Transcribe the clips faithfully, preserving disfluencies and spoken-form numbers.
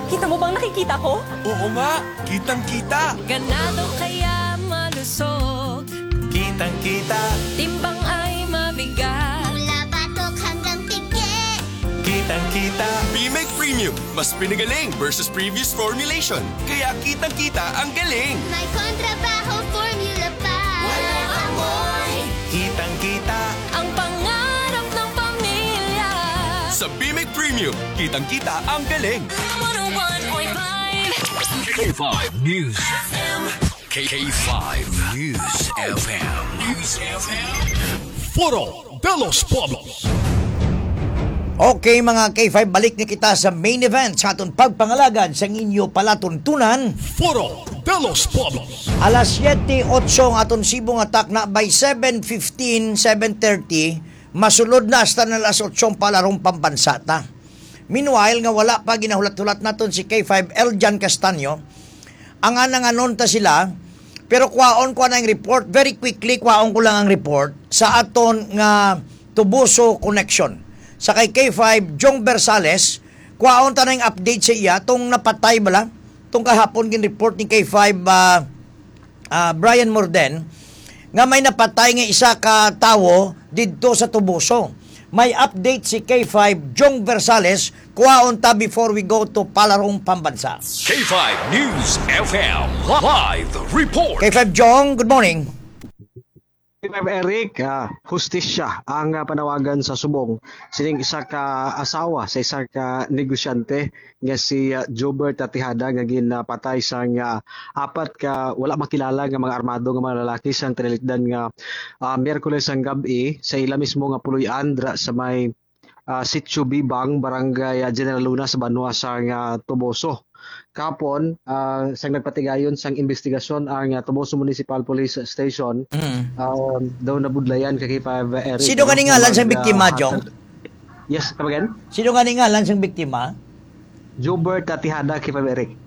Kita mo bang nakikita ko? Oo nga, kitang-kita. Ganado kaya malusog, Kitang-kita. timbang ay mabigat. Mula batok hanggang pigi. Kitang-kita. B-Make Premium, mas pinagaling versus previous formulation. Kaya kitang-kita ang galing. May kontrabaho formula pa. Walang amoy. Kitang-kita. Ang pangarap ng pamilya. Sa B-Make Premium, kitang-kita ang galing. one oh one point five K five News F M. K five News F M. News F M. Foro de los Pueblos. Okay mga K five, balik na kita sa main event sa atong pagpangalagan sa inyo palatuntunan. Foro de los Pueblos. Alas siyete eight ang atong sibong attack na by seven fifteen, seven thirty, masulod na hasta na alas eight palarong pambansa ta. Meanwhile, nga wala pa ginahulat-hulat naton si K five Eljan Castaño. Ang anang anon ta sila, pero kwaon ko na yung report, very quickly kwaon ko lang ang report sa aton nga Tubuso Connection. Sa kay K five, Jong Bersales, kwaon ta na yung update sa iya, tong napatay bala, tong kahapon gin report ni K five uh, uh, Brian Morden, nga may napatay nga isa ka tawo didto sa Tubuso. May update si K five, Jong Bersales, kwaon ta before we go to Palarong Pambansa. K five News F M. Live report. K five, Jong, good morning. K five Eric, uh, hustisya ang uh, panawagan sa subong sining isa ka asawa sa isa ka negosyante nga si uh, Jobert Tihada nga ginapatay sa uh, apat ka wala makilala nga mga armado nga mga lalaki sa tinalikdan nga uh, Miyerkules ang gabi sa ila mismo nga puloy-an dra sa may uh, Sitio Bibang, Barangay uh, General Luna sa Banwa sa uh, Tuboso. Kapon, uh, sang nagpatigayon sang investigasyon ang uh, Tuboso Municipal Police Station, Mm. uh, daw nabudlayan kay K five Eric. Sino nga ni ngalan sang biktima, Jong? Yes, come again? Sino nga ni ngalan sang biktima? Jobert Tihada kay five Eric.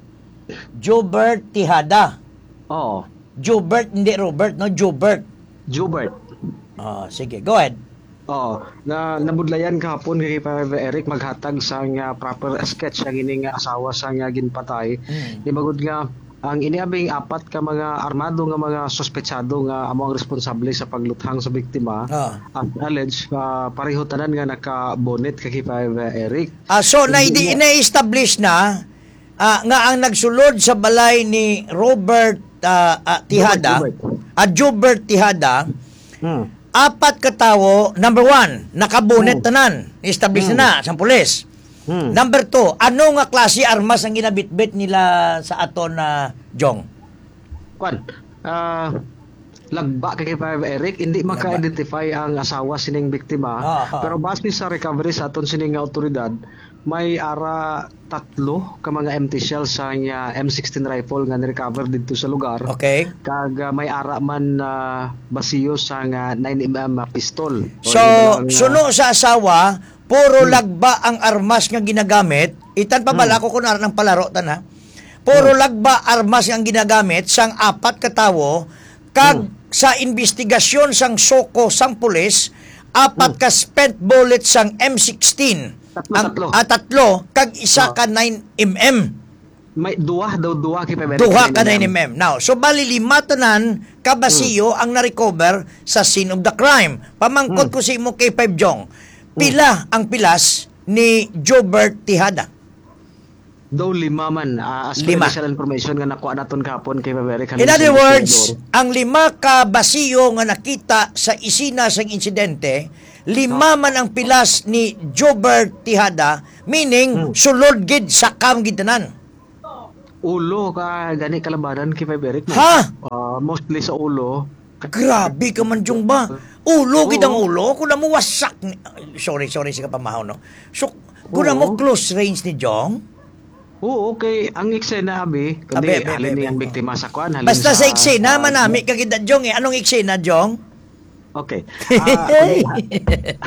Jobert Tihada. Oo, Jobert, hindi Robert, no? Jobert. Jobert. Ah, sige, go ahead. Oo, na nabudlayan kahapon kay five Eric maghatag sa nga proper sketch ang ining asawa sa nga ginpatay. Mm. Di magud nga ang iniabing apat ka mga armado nga mga suspetsado nga amo ang responsable sa pagluthang sa biktima. Ah. Ang alleged uh, pareho tanan nga naka-bonnet kay five Eric. Ah, so, na, Hindi nga- ina-establish na ah, nga ang nagsulod sa balay ni Robert ah, ah, Tihada, Jobert, at Jobert Tihada, Hmm. apat katawo, number one, nakabonet Hmm. tanan, establish na na sa pulis. Hmm. Number two, ano nga klase armas ang ginabitbit nila sa aton na Jong? Kwan, ah lagba kay five Eric, hindi maka-identify ang asawa sining biktima. Ah, ah. Pero base sa recovery sa aton sining nga otoridad, may ara tatlo ka mga empty shells sa nga M sixteen rifle nga ni-recover dito sa lugar. Okay? Kag ah, may ara man na basiyo sa nga nine millimeter pistol. O So, yun lang, ah, suno sa asawa, puro lagba ang armas nga ginagamit. Itan pa bala ko kunar ng palaro tan ha. Puro lagba armas ang ginagamit sang apat katawo kag sa investigasyon sang soko sang pulis, apat ka spent bullets sang M sixteen. Tatlo, ang, tatlo. Ah, tatlo kag isa Oh. ka nine millimeter. may duwa daw duwa kay five Eric. Duha ka nine millimeter. Now, so bali lima tanan kabasiyo ang na-recover sa scene of the crime. Pamangkot ko si mo kay five Jong. Pila ang pilas ni Jobert Tihada? Daw lima man ah, as per Lima. initial information nga nakuha naton kahapon kay five Eric. In other words, ang lima ka basiyo nga nakita sa isina sang insidente, lima man ang pilas ni Jobert Tihada, meaning sulod gid sa kam gid tanan. ulo ka gani kalabanan kay five Eric. Ha? Ah, mostly sa ulo. Grabe ka man Jong ba? Ulo gid ang Oo. ulo, kun mo wasak ni... Sorry, sorry sa kapamahaw no. So, kun mo Oo. close range ni Jong, Oo, okay. Ang eksena abi, Abi, kundi abi, halin abi, ni ang abi. biktima sa kwan, halin basta sa sa eksena ah, manami ka gid Jong eh. Anong eksena Jong? Okay. Ah, kundi-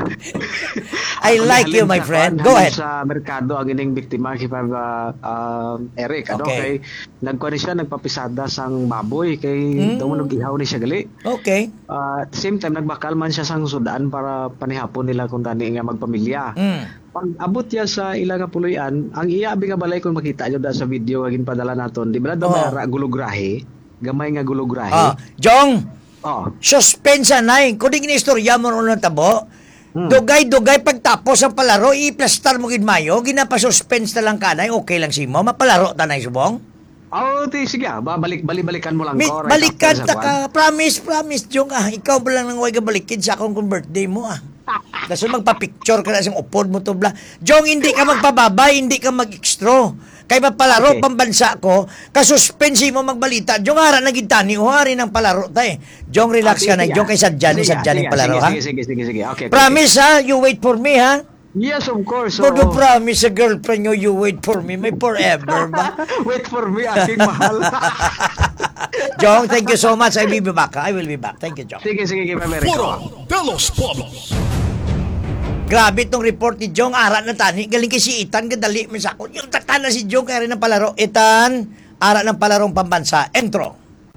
I kundi like you halin my sa friend. kwan, Go halin ahead. Sa merkado ang ining biktima kay Pag uh, Eric, ano Okay. kay nagkuan siya nagpapisada sang baboy kay Mm. daw mo gihaw ni siya gali. Okay. Ah, at the same time nagbakal man siya sang sudan para panihapon nila kung tani nga magpamilya. Mm. pag abot ya sa ilang puluyan, ang iya abi nga balay kung makita nyo da sa video nga ginpadala naton, di ba na Oo. oh. gulugrahe, gamay nga gulugrahe. Ah, Jong, Oh. suspense anay. Kung di ginistorya mo ron ng tabo, Hmm. dugay-dugay pagtapos ang palaro, i-plastar mo gid mayo, ginapa-suspense na lang kanay, okay lang si mo, mapalaro tanay subong. Oh, ti sige, ah. babalik bali-balikan mo lang Mi, ko. right balikan after ta sa ka, promise, promise, Jong ah, ikaw ba lang nang way ka balikin sa akong kung birthday mo ah. Kasi magpa-picture ka na sa upod mo to bla. Jong, hindi ka magpababay, hindi ka mag-extra. Kay mapalaro Okay. pambansa ko, kasuspensi mo magbalita. Jong, hara na gitani, o hari ng palaro tay. Jong, relax ka na. Jong, kay sadya ni sadya ni palaro, ha? Sige, sige, sige, sige. Okay. okay, Promise, ha? You wait for me, ha? okay. Yes, of course. So, So, promise sa girlfriend nyo, you wait for me. May forever ba? wait for me, aking mahal. Jong, thank you so much. I will be back, ha? I will be back. Thank you, Jong. sige, sige, Kip Americo. Foro de los Polos. Grabe itong report ni Jong. Ara na tani. Galing kay si Itan. Gadali mo sa ako. Yung tatana si Jong kaya rin ng palaro. Itan, ara ng palarong pambansa. Entro.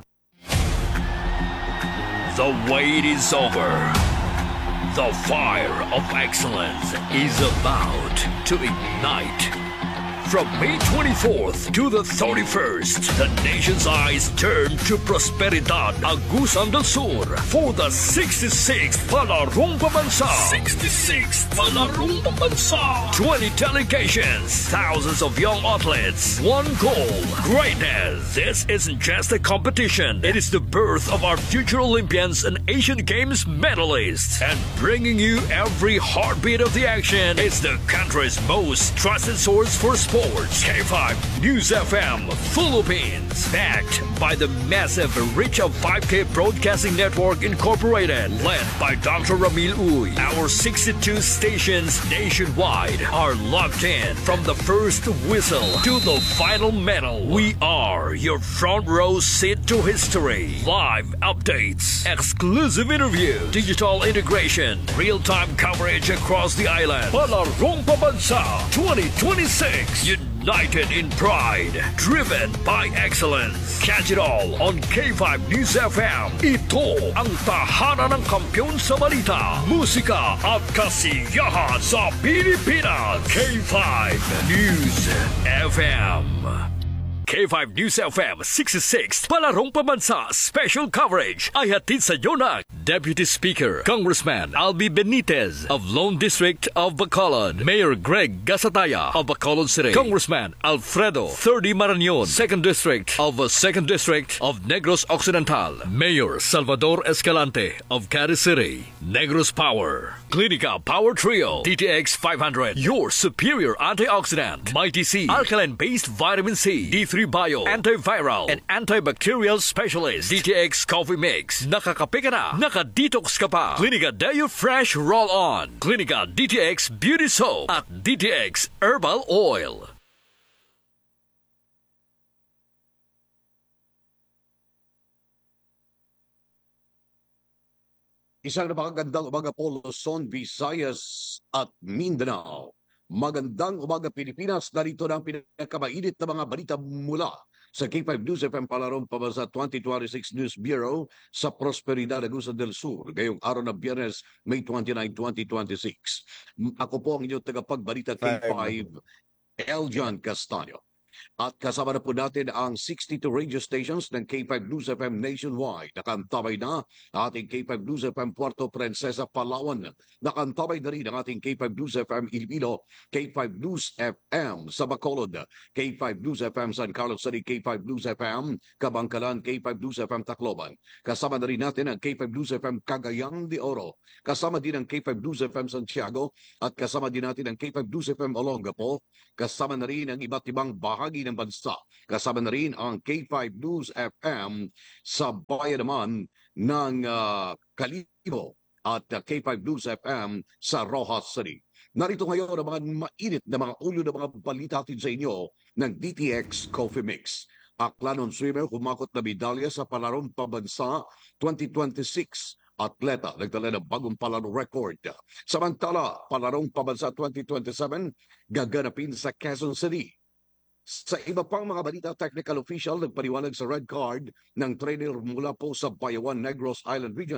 The wait is over. The fire of excellence is about to ignite. From May twenty-fourth to the thirty-first, the nation's eyes turn to Prosperidad Agusan del Sur for the sixty-sixth Palarong Pambansa. sixty-sixth Palarong Pambansa. twenty delegations, thousands of young athletes, one goal, greatness. This isn't just a competition. It is the birth of our future Olympians and Asian Games medalists. And bringing you every heartbeat of the action is the country's most trusted source for sports. K five News F M Philippines. Backed by the massive reach of five K Broadcasting Network Incorporated. Led by Doctor Ramil Uy. Our sixty-two stations nationwide are locked in from the first whistle to the final medal. We are your front row seat to history. Live updates, exclusive interview, digital integration, real-time coverage across the island. Palarong Pambansa twenty twenty-six. United in pride, driven by excellence. Catch it all on K five News F M. Ito ang tahanan ng kampiyon sa balita, musika at kasiyahan sa Pilipinas. K five News F M. K five News F M sixty-sixth Palarong Pambansa Special Coverage ay hatid sa iyo ng Deputy Speaker Congressman Albi Benitez of Lone District of Bacolod, Mayor Greg Gasataya of Bacolod City, Congressman Alfredo thirty Marañon, second District of uh, second District of Negros Occidental, Mayor Salvador Escalante of Caris City, Negros Power, Clinica Power Trio, D T X five hundred, your superior antioxidant, Mighty C, alkaline-based vitamin C, D three Bio, antiviral and antibacterial specialist, D T X Coffee Mix. Nakakape ka na, nakadetox ka pa. Clinica Deo Fresh Roll-On, Clinica D T X Beauty Soap at D T X Herbal Oil. Isang napakagandang umaga po Luzon, Visayas at Mindanao. Magandang umaga Pilipinas, narito na ang pinakamainit na mga balita mula sa K five News F M Palarong Pambansa twenty twenty-six News Bureau sa Prosperidad Agusan del Sur, ngayong araw ng Biyernes, May twenty-ninth, twenty twenty-six. Ako po ang inyong tagapagbalita K five, Eljan Castaño. At kasama na po natin ang sixty-two radio stations ng K five News F M nationwide. Nakantabay na ang ating K five News F M Puerto Princesa, Palawan. Nakantabay na rin ang ating K five News F M Iloilo, K five News F M sa Bacolod, K five News F M San Carlos City, K five News F M Kabangkalan, K five News F M Tacloban. Kasama na rin natin ang K five News F M Cagayan de Oro. Kasama din ang K five News F M Santiago at kasama din natin ang K five News F M Olongapo. Kasama na rin ang iba't ibang bahagi ng bansa. Kasama na rin ang K five News F M sa bayan naman ng uh, Kalibo at uh, K five News F M sa Rojas City. Narito ngayon ang mga mainit na mga ulo na mga balita atin sa inyo ng D T X Coffee Mix. Aklanon swimmer humakot na medalya sa Palarong Pambansa twenty twenty-six. Atleta nagdala ng bagong palaro record. Samantala, Palarong Pambansa twenty twenty-seven gaganapin sa Quezon City. Sa iba pang mga balita, technical official nagpaliwanag sa red card ng trainer mula po sa Bayawan, Negros Island Region.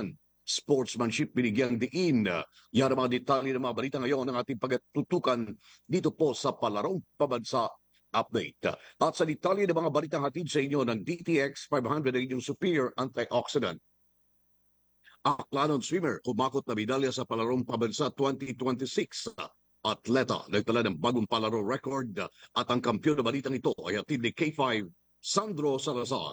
sportsmanship binigyang diin. Yan ang mga detalye ng mga balita ngayon ng ating pagtutukan dito po sa Palarong Pabansa Update. At sa detalye ng mga balitang hatid sa inyo ng D T X five hundred ay yung superior antioxidant. Aklanon swimmer, umakot na medalya sa Palarong Pabansa twenty twenty-six. Atleta, nagtala ng bagong palaro record at ang kampiyon na balitang ito ay hatid ni K five, Sandro Salazar.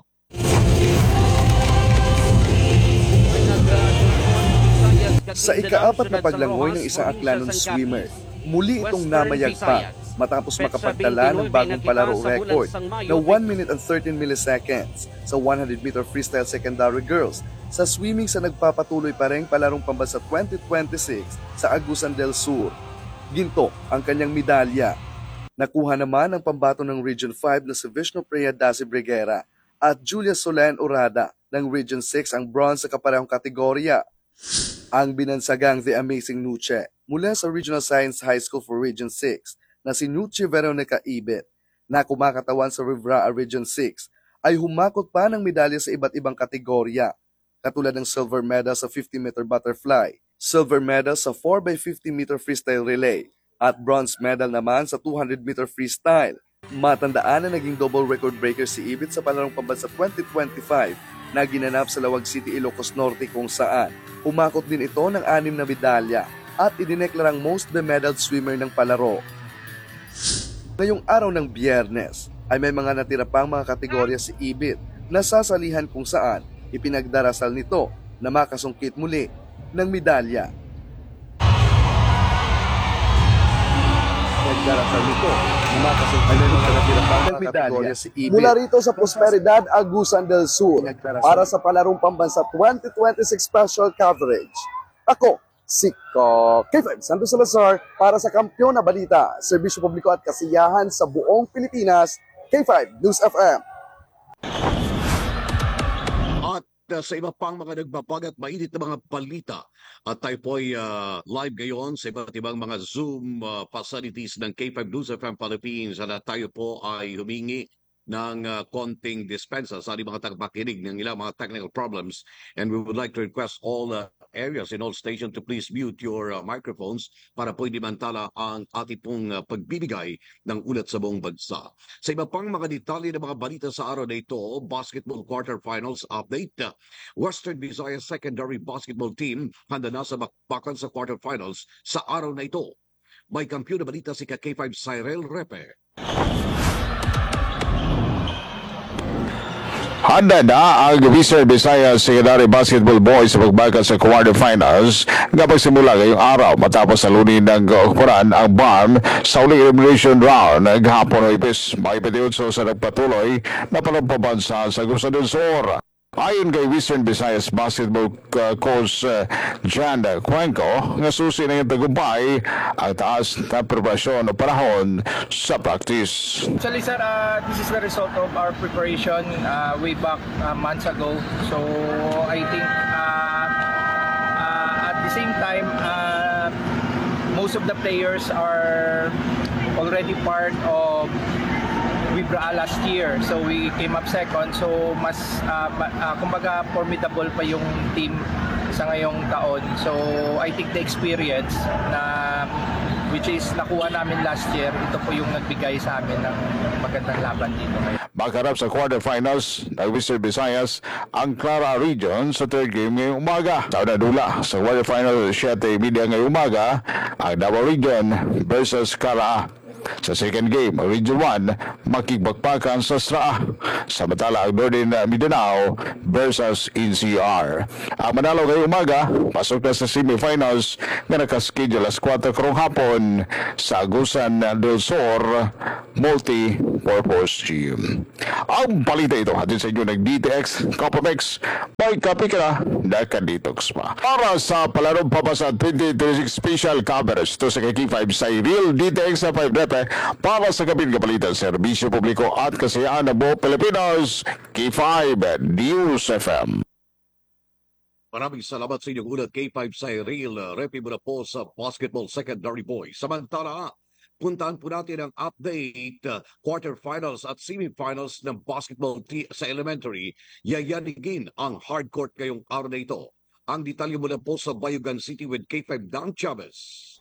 Sa ikaapat na paglangoy ng isang Aklanon swimmer, muli itong namayagpag matapos makapagtala ng bagong palaro record na one minute and thirteen milliseconds sa one hundred meter freestyle secondary girls sa swimming sa nagpapatuloy pa ring Palarong Pambansa twenty twenty-six sa Agusan del Sur. Ginto ang kanyang medalya. Nakuha naman ang pambato ng Region five na si Vishnu Priya Dasi Briguera at Julia Solen Urada ng Region six ang bronze sa kaparehong kategorya. Ang binansagang The Amazing Nuche mula sa Regional Science High School for Region six na si Nuche Veronica Ibit na kumakatawan sa Rivera Region six ay humakot pa ng medalya sa iba't ibang kategorya katulad ng silver medal sa fifty meter butterfly, silver medal sa four by fifty meter freestyle relay at bronze medal naman sa two hundred meter freestyle. Matandaan na naging double record breaker si Ibit sa Palarong Pambansa twenty twenty-five na ginanap sa Lawag City, Ilocos Norte kung saan umakot din ito ng anim na medalya at idineklarang most bemedaled swimmer ng palaro. Ngayong araw ng Biyernes ay may mga natira pang mga kategorya si Ibit na sasalihan kung saan ipinagdarasal nito na makasungkit muli ng medalya. Nagdarasal nito na makasungkit muli ng medalya si Ibit. Mula rito sa Prosperidad, Agusan del Sur para sa Palarong Pambansa twenty twenty-six special coverage. Ako, si K five Santos Salazar para sa Kampiyon na Balita, Serbisyo Publiko at Kasiyahan sa buong Pilipinas, K five News F M. At uh, sa iba pang mga nagbabagat mainit na mga balita at tayo po ay uh, live ngayon sa iba't ibang mga Zoom uh, facilities ng K five News F M Philippines at tayo po ay humingi ng uh, konting dispensa sa ating mga tagapakinig ng ilang mga technical problems, and we would like to request all uh, areas in all stations to please mute your uh, microphones para po hindi mantala ang ating pong uh, pagbibigay ng ulat sa buong bansa. Sa iba pang mga detalye ng mga balita sa araw na ito, basketball quarterfinals update. Uh, Western Visayas secondary basketball team handa na sa bakbakan sa quarterfinals sa araw na ito. May kampiyon na balita si K five Cyril Repe. Handa na ang Western Visayas Secondary Basketball Boys sa pagbakal sa quarterfinals nga pagsimula ngayong araw matapos salunin ng ukuran ang B A R M sa uling elimination round gahapon o ipis maipitiutso sa nagpatuloy na palampabansa sa Agusan del Sur. Ayon kay Western Visayas Basketball uh, Coach uh, Jan Cuenco, nga susi na yung tagumpay ang taas na preparasyon o panahon sa practice. Actually sir, uh, this is the result of our preparation uh, way back uh, months ago. So I think uh, uh, at the same time, uh, most of the players are already part of Wibra last year, so we came up second, so mas uh, uh, kumbaga formidable pa yung team sa ngayong taon. So I think the experience na which is nakuha namin last year, ito po yung nagbigay sa amin ng magandang laban dito. Magharap sa quarterfinals ng Western Visayas ang Clara Region sa third game ngayong umaga. Sa unadula sa quarterfinal seven media ngayong umaga ang Davao Region versus Clara. Sa second game, Region one, makigbakbakan sa Straa. Samantala ang Northern Mindanao versus N C R. Ang manalo ngayong umaga, pasok na sa semifinals na nakaschedule alas four karong hapon sa Agusan del Sur Multi-Purpose Gym. Ang balita ito hatid sa inyo ng D T X, Copamex, may kapikira na kanditoks pa. Para sa Palarong Pambansa twenty twenty-six special coverage ito sa K five sa Real D T X sa five Repe para sa gabing kapalitan, Serbisyo Publiko at Kasiyahan ng buong Pilipinas, K five News F M. Maraming salamat sa inyong ulat K five sa Real Repe muna po sa Basketball Secondary Boys. Samantala, puntaan po natin ang update uh, quarterfinals at semifinals ng basketball t- sa elementary. Yayanigin ang hardcourt ngayong araw na ito. Ang detalye mula po sa Bayugan City with K five Dan Chavez.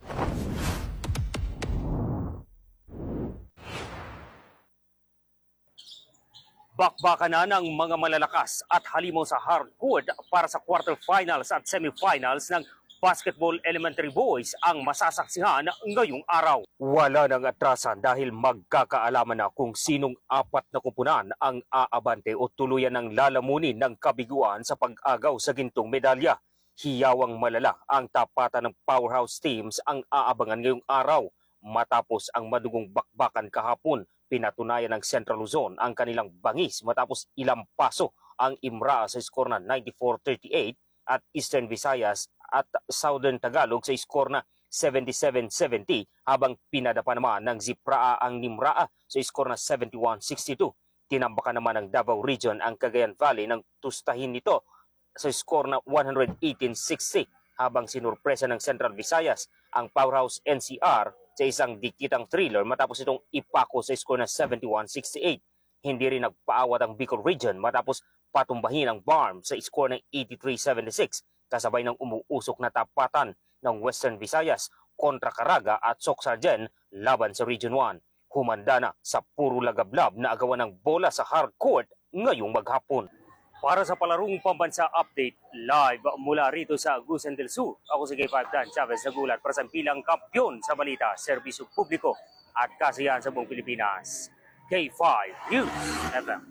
Bakbakan na ng mga malalakas at halimaw sa hardwood para sa quarterfinals at semifinals ng Basketball Elementary Boys ang masasaksihan ngayong araw. Wala nang atrasan dahil magkakaalaman na kung sinong apat na kupunan ang aabante o tuluyan ng lalamunin ng kabiguan sa pag-agaw sa gintong medalya. Hiyawang malala ang tapatan ng powerhouse teams ang aabangan ngayong araw. Matapos ang madugong bakbakan kahapon, pinatunayan ng Central Luzon ang kanilang bangis matapos ilang paso ang Imraa sa skor na ninety-four thirty-eight at Eastern Visayas at Southern Tagalog sa skor na seventy-seven seventy habang pinadapa naman ng Zipraa ang Nimraa sa skor na seventy-one sixty-two. Tinambakan naman ng Davao Region ang Cagayan Valley ng tustahin nito sa skor na one eighteen sixty habang sinurpresa ng Central Visayas ang powerhouse N C R sa isang dikitang thriller matapos itong ipako sa skor na seventy-one sixty-eight. Hindi rin nagpaawat ang Bicol Region matapos patumbahin ang B A R M sa skor na eighty-three seventy-six kasabay ng umuusok na tapatan ng Western Visayas kontra Caraga at Socsargen laban sa Region one. Humanda na sa puro lagablab na agawan ng bola sa hardcourt ngayong maghapon. Para sa palarong pambansa update, live mula rito sa Agusan del Sur, ako si K five Dan Chavez nagulat para sa bilang kampyon sa balita, serbisyo publiko at kasiyahan sa buong Pilipinas. K five News F M.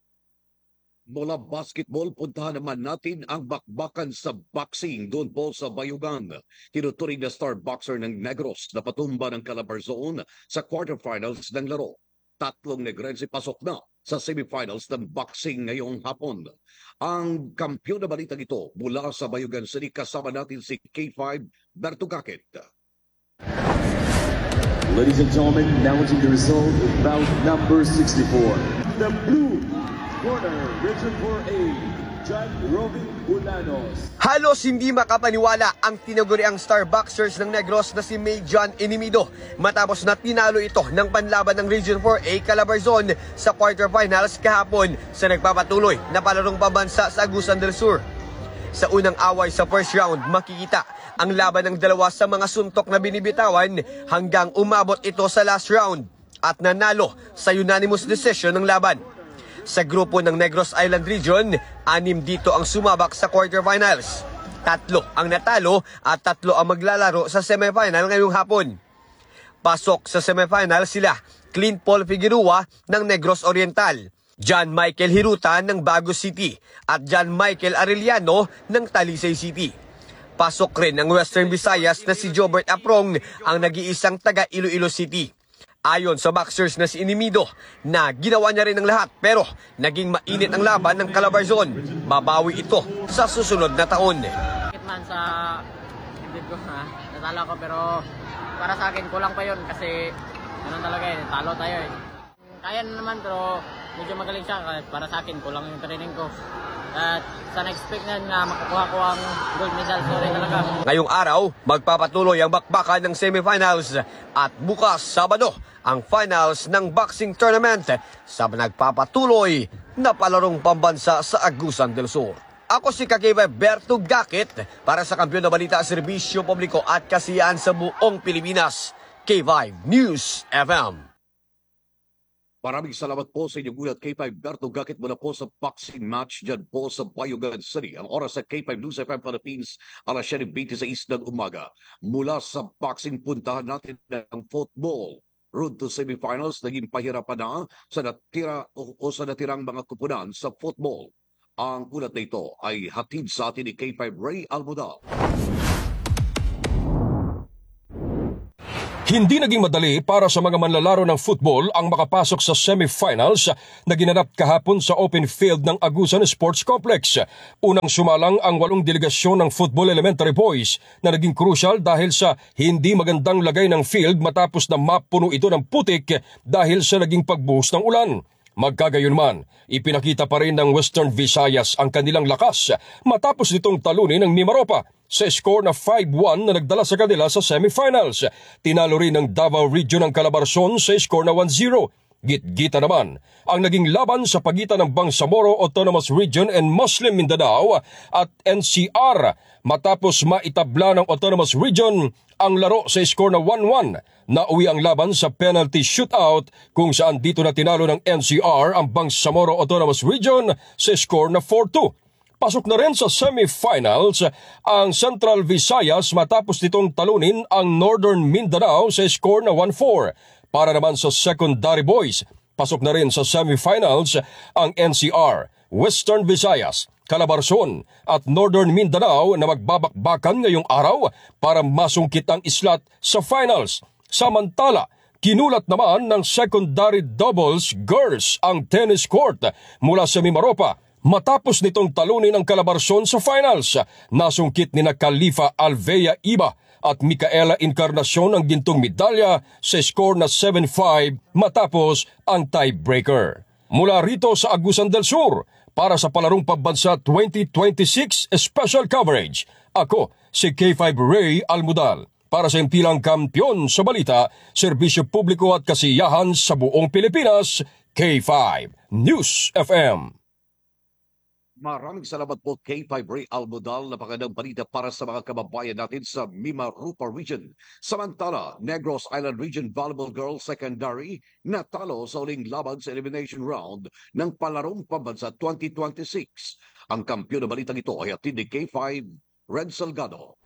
Mula basketball, puntahan naman natin ang bakbakan sa boxing doon po sa Bayugan. Tinuturing na star boxer ng Negros na patumba ng Calabarzon sa quarterfinals ng laro. Tatlong Negrense pasok na sa semifinals ng boxing ngayong hapon. Ang kampyon na balitang ito mula sa Bayugan City, kasama natin si K five Berto Gakit. Ladies and gentlemen, announcing the result of bout number sixty-four. The blue corner, Region four A, John Robin Bulanos. Halos hindi makapaniwala ang tinaguriang star boxers ng Negros na si May John Inimido matapos na tinalo ito ng panlaban ng Region four A Calabarzon sa quarterfinals kahapon sa nagpapatuloy na palarong pambansa sa Agusan del Sur. Sa unang away sa first round, makikita ang laban ng dalawa sa mga suntok na binibitawan hanggang umabot ito sa last round at nanalo sa unanimous decision ng laban. Sa grupo ng Negros Island Region, anim dito ang sumabak sa quarterfinals. Tatlo ang natalo at tatlo ang maglalaro sa semifinal ngayong hapon. Pasok sa semifinal sila Clint Paul Figueroa ng Negros Oriental, John Michael Hiruta ng Bago City at John Michael Arellano ng Talisay City. Pasok rin ng Western Visayas na si Jobert Aprong ang nag-iisang taga Iloilo City. Ayon sa boxers na si Inimido na ginawa niya rin ang lahat pero naging mainit ang laban ng Calabarzon. Mabawi ito sa susunod na taon. Bakit man sa hindi ko ha, natalo ko pero para sa akin kulang pa yun kasi ganun talaga eh, talo tayo eh. Kaya na naman pero medyo magaling siya para sa akin kulang yung training ko. At sa next week na nga makukuha ko ang gold medal, sorry talaga. Ngayong araw, magpapatuloy ang bakbakan ng semifinals at bukas Sabado ang finals ng boxing tournament sa nagpapatuloy na palarong pambansa sa Agusan del Sur. Ako si K five Berto Gakit para sa Kampyon na Balita, Serbisyo Publiko at Kasiyahan sa buong Pilipinas. K five News F M. Maraming salamat po sa inyong gulat, K five Berto Gakit, mula po sa boxing match dyan po sa Bayugan City. Ang oras sa K five News F M Philippines, alas siyete twenty-six ng umaga. Mula sa boxing, puntahan natin ng football. Road to semifinals, naging pahirapan na sa natira o, o sa natirang mga kupunan sa football. Ang ulat na ito ay hatid sa atin ni K five Ray Almodal. Hindi naging madali para sa mga manlalaro ng football ang makapasok sa semifinals na ginanap kahapon sa open field ng Agusan Sports Complex. Unang sumalang ang walong delegasyon ng Football Elementary Boys na naging crucial dahil sa hindi magandang lagay ng field matapos na mapuno ito ng putik dahil sa naging pagbuhos ng ulan. Magkagayunman, ipinakita pa rin ng Western Visayas ang kanilang lakas matapos nitong talunin ng Mimaropa sa score na five one na nagdala sa kanila sa semifinals. Tinalo rin ng Davao Region ng Calabarzon sa score na one zero. Gitgita naman ang naging laban sa pagitan ng Bangsamoro Autonomous Region and Muslim Mindanao at N C R matapos maitabla ng Autonomous Region ang laro sa score na one one. Nauwi ang laban sa penalty shootout kung saan dito na tinalo ng N C R ang Bangsamoro Autonomous Region sa score na four two. Pasok na rin sa semifinals ang Central Visayas matapos nitong talunin ang Northern Mindanao sa score na one four. Para naman sa secondary boys, pasok na rin sa semifinals ang N C R, Western Visayas, Calabarzon at Northern Mindanao na magbabakbakan ngayong araw para masungkit ang islat sa finals. Samantala, kinulat naman ng secondary doubles girls ang tennis court mula sa Mimaropa. Matapos nitong talunin ang Calabarzon sa finals, nasungkit ni na Khalifa Alvea Iba at Micaela Encarnacion ang gintong medalya sa score na seven five matapos ang tiebreaker. Mula rito sa Agusan del Sur, para sa Palarong Pambansa twenty twenty-six Special Coverage, ako si K five Ray Almudal. Para sa impilang kampiyon sa balita, serbisyo publiko at kasiyahan sa buong Pilipinas, K five News F M. Maraming salamat po K five Ray Almudal. Napakagandang balita para sa mga kababayan natin sa Mimaropa Region. Samantala, Negros Island Region Volleyball Girls Secondary natalo sa uling laban sa elimination round ng Palarong Pambansa twenty twenty-six. Ang kampiyon na balitang ito ay hatid ni K five Red Salgado.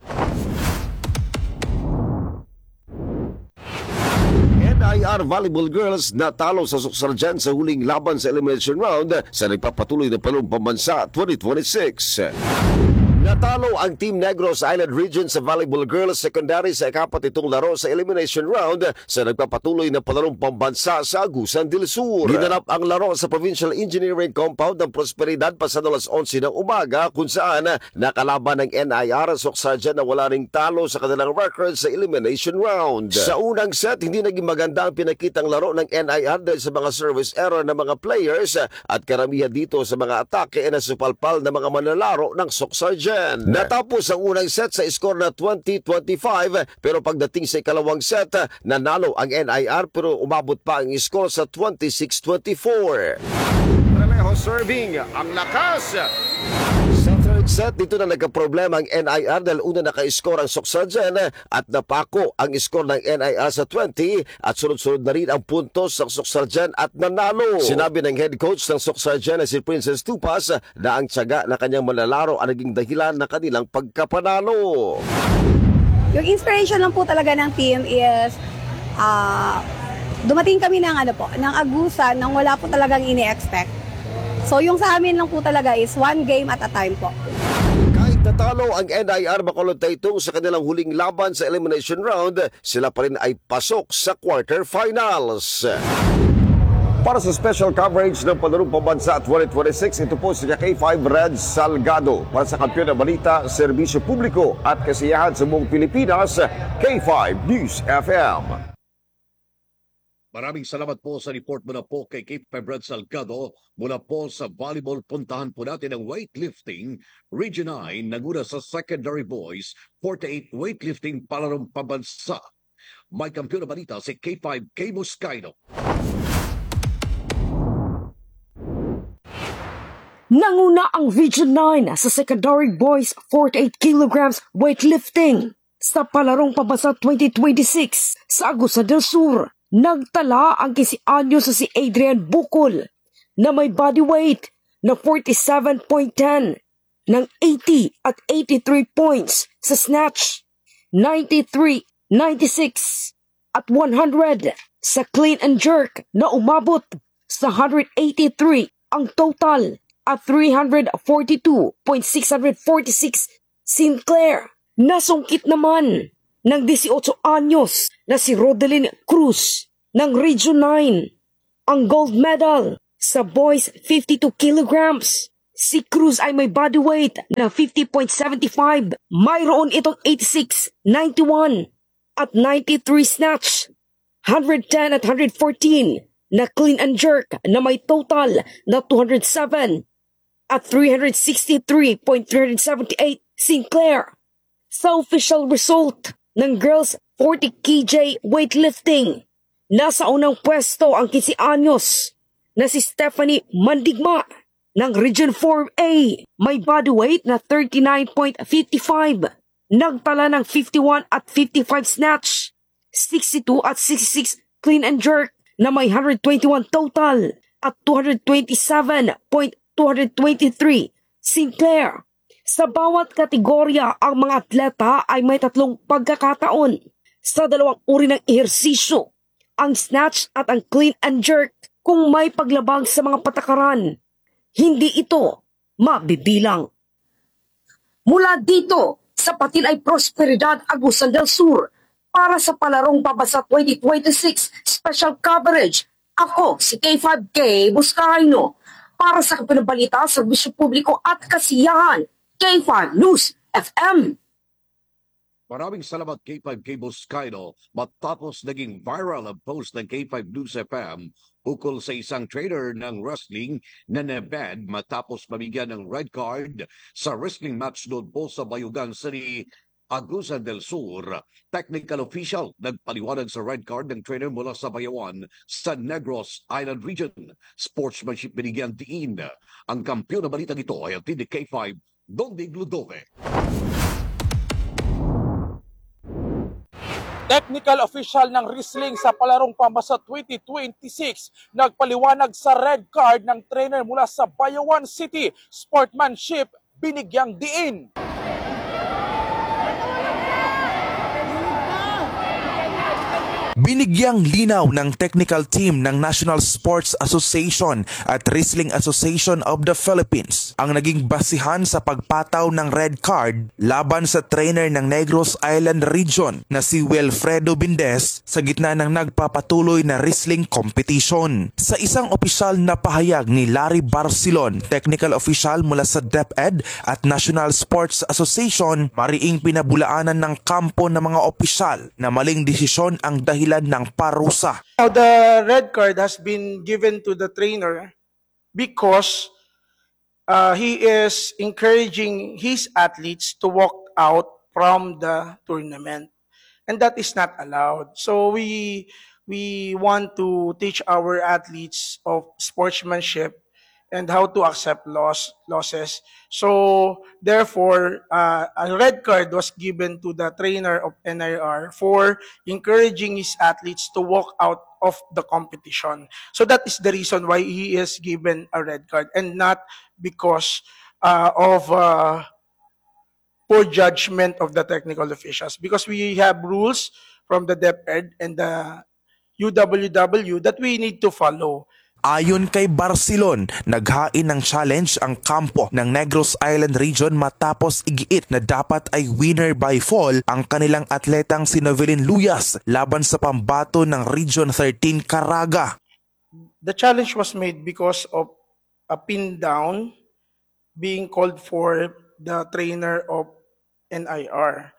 N I R Volleyball Girls natalo sa Suksarjan sa huling laban sa elimination round sa nagpapatuloy na Palarong Pambansa twenty twenty-six. Natalo ang Team Negros Island Region sa Volleyball Girls Secondary sa ikapat itong laro sa elimination round sa nagpapatuloy na Palarong Pambansa sa Agusan del Sur. Ginanap ang laro sa Provincial Engineering Compound ng Prosperidad pasado alas onse ng umaga kung saan nakalaban ng N I R Suksarjan na wala ring talo sa kanilang record sa elimination round. Sa unang set, hindi naging maganda ang pinakitang laro ng N I R dahil sa mga service error ng mga players at karamihan dito sa mga atake ay nasupalpal ng mga manlalaro ng Suksarjan. Natapos ang unang set sa score na twenty twenty-five pero pagdating sa ikalawang set, nanalo ang N I R pero umabot pa ang score sa twenty-six twenty-four. Relejo serving, ang lakas! Sa third set, dito na nagkaproblema ang N I R dahil una naka-score ang Suksarjan at napako ang score ng N I R sa twenty at sunod-sunod na rin ang puntos ng Suksarjan at nanalo. Sinabi ng head coach ng Suksarjan na si Princess Tupas na ang tiyaga na kanyang manlalaro ang naging dahilan na kanilang pagkapanalo. Yung inspiration lang po talaga ng team is uh, dumating kami ng, ano po, ng Agusan nang wala po talagang ini-expect. So yung sa amin lang po talaga is one game at a time po. Kahit natalo ang N I R Bacolod Taytong sa kanilang huling laban sa elimination round, sila pa rin ay pasok sa quarterfinals. Para sa special coverage ng Palarong Pambansa twenty twenty-six, ito po si K five Red Salgado. Para sa kampiyon na balita, serbisyo publiko at kasiyahan sa buong Pilipinas, K five News F M. Maraming salamat po sa report mo na po kay K five Red Salgado. Mula po sa volleyball, puntahan po natin ang weightlifting. Region nine, naguna sa secondary boys, forty-eight weightlifting Palarong Pambansa. May kampiyon na balita si K five K Moscaino. Nanguna ang Region nine sa secondary boys forty-eight kilograms weightlifting sa Palarong Pambansa twenty twenty-six sa Agusan del Sur. Nagtala ang kisi anyo sa si Adrian Bukol na may body weight na forty-seven point one ng eighty at eighty-three points sa snatch, ninety-three, ninety-six at one hundred sa clean and jerk na umabot sa one hundred eighty-three ang total at three hundred forty-two point six four six Sinclair. Nasungkit naman ng eighteen anyos na si Rodelyn Cruz ng Region nine ang gold medal sa boys fifty-two kilograms. Si Cruz ay may body weight na fifty point seven five. Mayroon itong eighty-six, ninety-one at ninety-three snatch, one hundred ten at one hundred fourteen na clean and jerk na may total na two hundred seven at three hundred sixty-three point three seven eight Sinclair. Sa official result ng girls forty kilograms weightlifting, Nasa unang pwesto ang fifteen anyos na si Stephanie Mandigma ng Region four A. May body weight na thirty-nine point five five. Nagtala ng fifty-one at fifty-five snatch, sixty-two at sixty-six clean and jerk na may one hundred twenty-one total at two hundred twenty-seven point two two three Sinclair. Sa bawat kategorya, ang mga atleta ay may tatlong pagkakataon sa dalawang uri ng ehersisyo, ang snatch at ang clean and jerk. Kung may paglabag sa mga patakaran, hindi ito mabibilang. Mula dito, sa Patilay Prosperidad, Agusan del Sur, para sa Palarong Pabasa twenty twenty-six Special Coverage, ako si K five K Buscarino. Para sa kapinabalita, serbisyo publiko at kasiyahan, K five News F M. Maraming salamat K five K Buscarino. Matapos naging viral ang post ng K five News F M ukol sa isang trainer ng wrestling na nabad matapos mamigyan ng red card sa wrestling match doon po sa Bayugan City, Agusan del Sur. Technical official nagpaliwanag sa red card ng trainer mula sa Bayawan sa Negros Island Region. Sportsmanship binigyan tiin. Ang kampiyon na balitang ito ay ang T D K five, Dondig Ludove. Technical official ng wrestling sa Palarong Pambasa twenty twenty-six nagpaliwanag sa red card ng trainer mula sa Bayawan City. Sportsmanship binigyang diin. Binigyang linaw ng technical team ng National Sports Association at Wrestling Association of the Philippines ang naging basihan sa pagpataw ng red card laban sa trainer ng Negros Island Region na si Wilfredo Bindes sa gitna ng nagpapatuloy na wrestling competition. Sa isang opisyal na pahayag ni Larry Barcelon, technical official mula sa DepEd at National Sports Association, mariing pinabulaanan ng kampo ng mga opisyal na maling desisyon ang dahilan ng parusa. Now, the red card has been given to the trainer because uh, he is encouraging his athletes to walk out from the tournament, and that is not allowed. So we we want to teach our athletes of sportsmanship and how to accept loss losses. So therefore, uh, a red card was given to the trainer of N I R for encouraging his athletes to walk out of the competition. So that is the reason why he is given a red card, and not because uh, of uh, poor judgment of the technical officials. Because we have rules from the DepEd and the U W W that we need to follow. Ayon kay Barcelon, naghain ng challenge ang kampo ng Negros Island Region matapos igiit na dapat ay winner by fall ang kanilang atletang si Novelin Luyas laban sa pambato ng Region thirteen Caraga. The challenge was made because of a pin down being called for the trainer of N I R.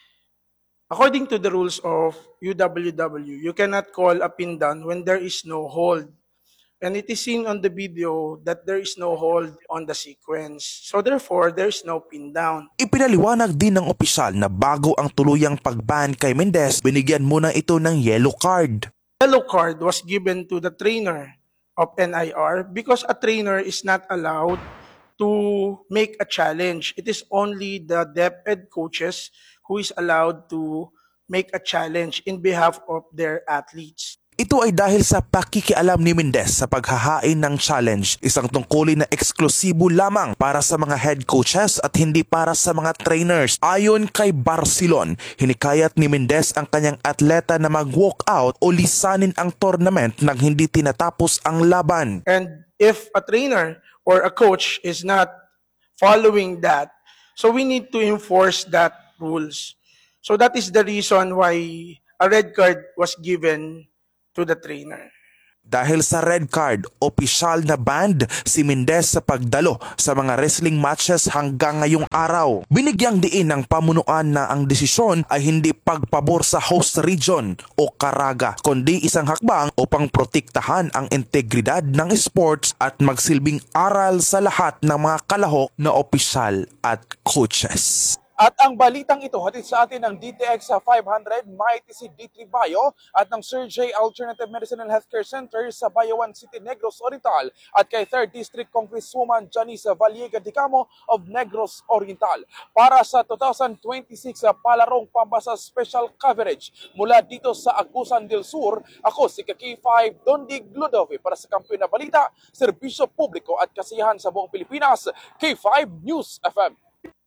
According to the rules of U W W, you cannot call a pin down when there is no hold. And it is seen on the video that there is no hold on the sequence. So therefore, there is no pin down. Ipinaliwanag din ng opisyal na bago ang tuluyang pagban kay Mendez, binigyan muna ito ng yellow card. Yellow card was given to the trainer of N I R because a trainer is not allowed to make a challenge. It is only the DepEd coaches who is allowed to make a challenge in behalf of their athletes. Ito ay dahil sa pakikialam ni Mendez sa paghahain ng challenge, isang tungkulin na eksklusibo lamang para sa mga head coaches at hindi para sa mga trainers. Ayon kay Barcelon, hinikayat ni Mendez ang kanyang atleta na mag-walk out o lisanin ang tournament nang hindi tinatapos ang laban. And if a trainer or a coach is not following that, so we need to enforce that rules. So that is the reason why a red card was given to the trainer. Dahil sa red card, opisyal na banned si Mendez sa pagdalo sa mga wrestling matches hanggang ngayong araw. Binigyang diin ng pamunuan na ang desisyon ay hindi pagpabor sa host region o Caraga, kundi isang hakbang upang protektahan ang integridad ng sports at magsilbing aral sa lahat ng mga kalahok na opisyal at coaches. At ang balitang ito hatid sa atin ng D T X five hundred, Mighty si D three Bio at ng Sir J Alternative Medicine and Healthcare Center sa Bayawan City, Negros Oriental at kay third District Congresswoman Janice Valliega Dicamo of Negros Oriental para sa two thousand twenty-six Palarong Pambasa Special Coverage mula dito sa Agusan del Sur. Ako si K five Dondig Ludovic para sa Kampiyon na Balita, Serbisyo Publiko at Kasiyahan sa buong Pilipinas, K five News F M.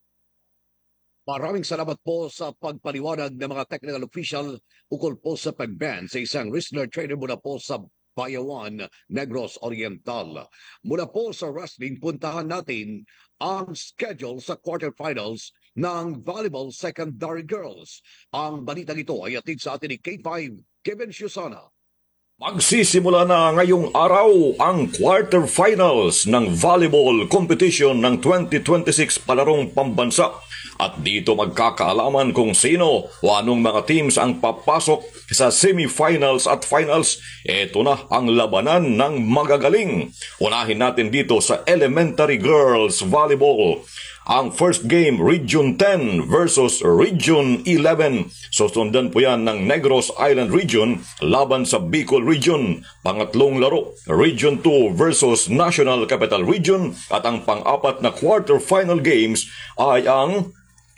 Maraming salamat po sa pagpaliwanag ng mga technical official ukol po sa pag-ban sa isang wrestler trainer mula po sa Bayawan, Negros Oriental. Mula po sa wrestling, puntahan natin ang schedule sa quarterfinals ng volleyball secondary girls. Ang balitang ito ay atid sa atin ni K five Kevin Shusana. Magsisimula na ngayong araw ang quarterfinals ng volleyball competition ng twenty twenty-six Palarong Pambansa. At dito magkakaalaman kung sino o anong mga teams ang papasok sa semifinals at finals. Ito na ang labanan ng magagaling. Unahin natin dito sa elementary girls volleyball. Ang first game, Region ten versus Region eleven. Susundan po yan ng Negros Island Region laban sa Bicol Region. Pangatlong laro, Region two versus National Capital Region. At ang pang-apat na quarterfinal games ay ang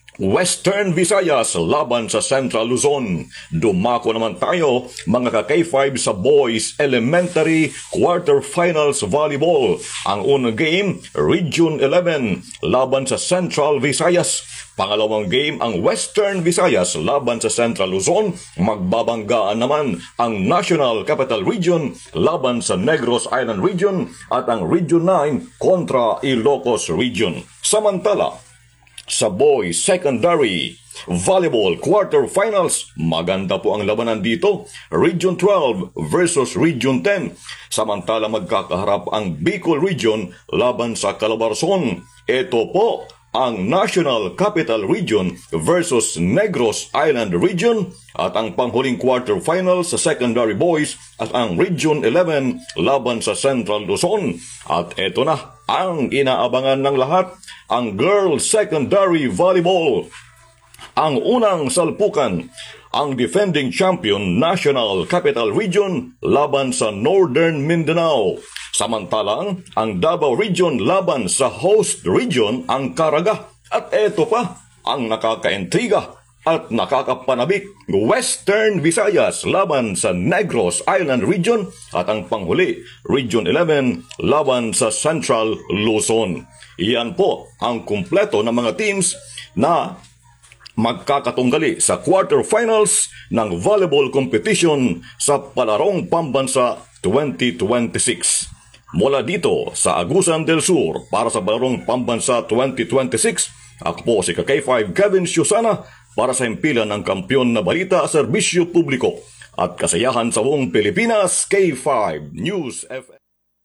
Western Visayas laban sa Central Luzon. Dumako naman tayo mga ka-K five sa Boys Elementary Quarterfinals Volleyball. Ang unang game, Region eleven laban sa Central Visayas. Pangalawang game, ang Western Visayas laban sa Central Luzon. Magbabanggaan naman ang National Capital Region laban sa Negros Island Region at ang Region nine kontra Ilocos Region. Samantala, sa Boys Secondary Volleyball Quarterfinals, maganda po ang labanan dito. Region twelve versus Region ten. Samantala magkakaharap ang Bicol Region laban sa Calabarzon. Ito po ang National Capital Region versus Negros Island Region. At ang panghuling quarterfinals sa Secondary Boys at ang Region eleven laban sa Central Luzon. At ito na ang inaabangan ng lahat, ang Girls Secondary Volleyball. Ang unang salpukan, ang defending champion National Capital Region laban sa Northern Mindanao. Samantalang ang Davao Region laban sa host region, ang Caraga. At eto pa ang nakakaintriga at nakakapanabik, Western Visayas laban sa Negros Island Region. At ang panghuli, Region eleven laban sa Central Luzon. Iyan po ang kumpleto ng mga teams na magkakatunggali sa quarterfinals ng volleyball competition sa Palarong Pambansa twenty twenty-six. Mula dito sa Agusan del Sur para sa Palarong Pambansa twenty twenty-six, ako po si K five Kevin Shusana para sa himpilan ng Kampiyon na Balita, Serbisyo Publiko at Kasiyahan sa buong Pilipinas, K five News F M.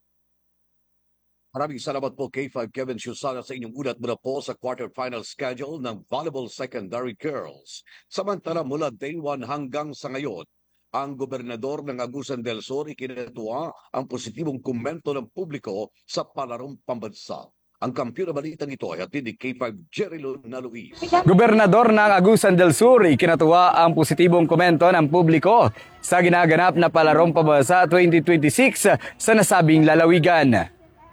Maraming salamat po K five Kevin Shusana sa inyong ulat mula po sa quarterfinal schedule ng Volleyball Secondary Girls. Samantala mula day one hanggang sa ngayon, ang gobernador ng Agusan del Sur ikinatuwa ang positibong komento ng publiko sa Palarong Pambansa. Ang Kampiyon na Balitang ito ay hatid ni K five Jerry Luna Luis. Gobernador ng Agusan del Sur ikinatuwa ang positibong komento ng publiko sa ginaganap na Palarong Pambansa twenty twenty-six sa nasabing lalawigan.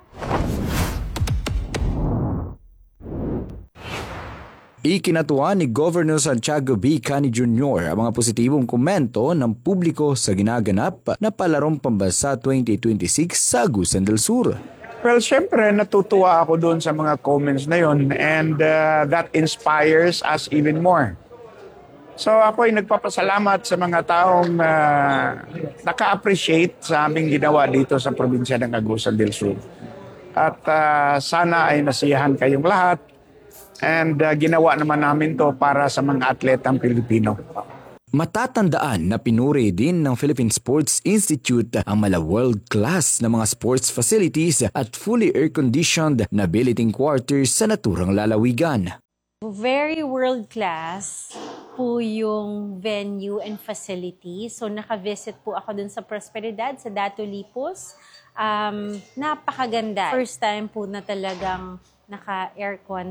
Ikinatuwa ni Governor Santiago B. Cani Junior ang mga positibong komento ng publiko sa ginaganap na Palarong Pambansa twenty twenty-six sa Agusan del Sur. Well, syempre natutuwa ako doon sa mga comments na yon, and uh, that inspires us even more. So ako ay nagpapasalamat sa mga taong uh, naka-appreciate sa aming ginawa dito sa probinsya ng Agusan del Sur. At uh, sana ay nasiyahan kayong lahat. And uh, ginawa naman namin to para sa mga atletang Pilipino. Matatandaan na pinuri din ng Philippine Sports Institute ang mala world-class na mga sports facilities at fully air-conditioned na billeting quarters sa naturang lalawigan. Very world-class po yung venue and facility. So naka-visit po ako dun sa Prosperidad, sa Dato Lipos. Um, napakaganda. First time po na talagang naka-aircon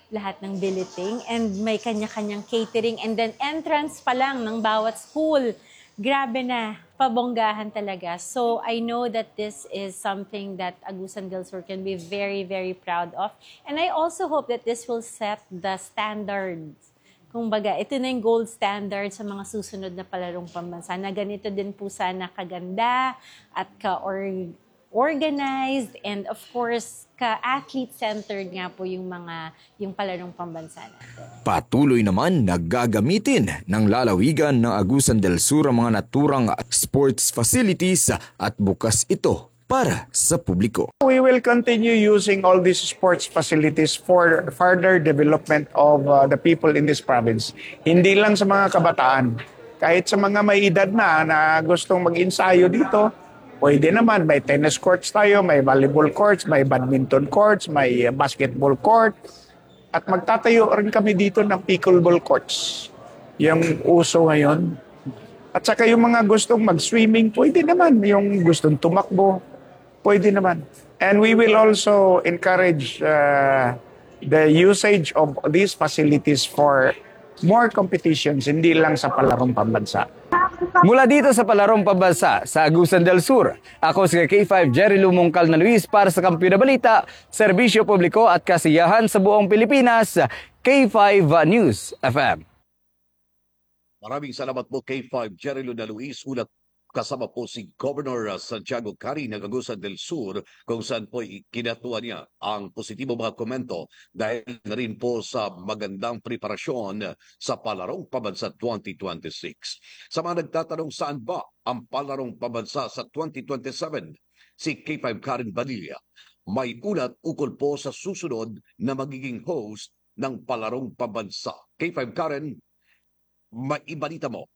lahat ng billeting and may kanya-kanyang catering and then entrance pa lang ng bawat school. Grabe na, pabonggahan talaga. So I know that this is something that Agusan del Sur can be very, very proud of. And I also hope that this will set the standards. Kung baga, ito na yung gold standard sa mga susunod na palarong pambansa na ganito din po sana kaganda at ka-or organized and of course ka-athlete-centered nga po yung mga yung palarong pambansa natin. Patuloy naman naggagamitin ng lalawigan ng Agusan del Sur ang mga naturang sports facilities at bukas ito para sa publiko. We will continue using all these sports facilities for further development of uh, the people in this province. Hindi lang sa mga kabataan, kahit sa mga may edad na na gustong mag-ensayo dito, pwede naman. May tennis courts tayo, may volleyball courts, may badminton courts, may basketball court. At magtatayo rin kami dito ng pickleball courts. Yung uso ngayon. At saka yung mga gustong mag-swimming, pwede naman. Yung gustong tumakbo, pwede naman. And we will also encourage uh, the usage of these facilities for more competitions, hindi lang sa palarong pambansa. Mula dito sa palarong pambansa sa Agusan del Sur, ako si K five Jerry Lumongkal na Luis para sa Kampiyon na Balita, Serbisyo Publiko at Kasiyahan sa buong Pilipinas, K five News F M. Maraming salamat po K five Jerry Luna Luis. Ulat kasama po si Governor Santiago Cari ng Agusan del Sur kung saan po kinatuwa niya ang positibo mga komento dahil na rin po sa magandang preparasyon sa Palarong Pambansa twenty twenty-six. Sa mga nagtatanong saan ba ang Palarong Pambansa sa twenty twenty-seven, si K five Karen Badilla may ulat ukol po sa susunod na magiging host ng Palarong Pambansa. K five Karen, maibalita mo.